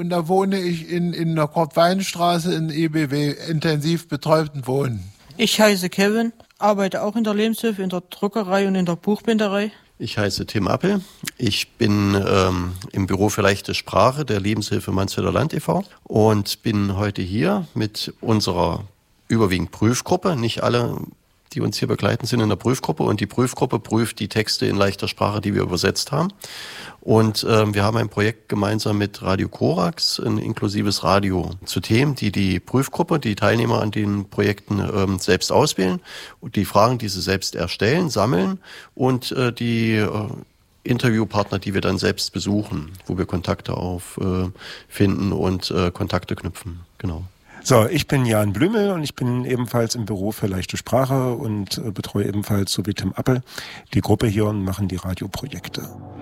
und da wohne ich in der Kurt-Wein-Straße in EBW, intensiv betreuten Wohnen. Ich heiße Kevin, arbeite auch in der Lebenshilfe, in der Druckerei und in der Buchbinderei. Ich heiße Tim Appel. Ich bin im Büro für leichte Sprache der Lebenshilfe Mansfelder Land e.V. und bin heute hier mit unserer überwiegend Prüfgruppe. Nicht alle, die uns hier begleiten, sind in der Prüfgruppe, und die Prüfgruppe prüft die Texte in leichter Sprache, die wir übersetzt haben. Und wir haben ein Projekt gemeinsam mit Radio Korax, ein inklusives Radio zu Themen, die Prüfgruppe, die Teilnehmer an den Projekten selbst auswählen und die Fragen, die sie selbst erstellen, sammeln und die Interviewpartner, die wir dann selbst besuchen, wo wir Kontakte auffinden und Kontakte knüpfen. Genau. So, ich bin Jan Blümel und ich bin ebenfalls im Büro für leichte Sprache und betreue ebenfalls, so wie Tim Appel, die Gruppe hier und machen die Radioprojekte.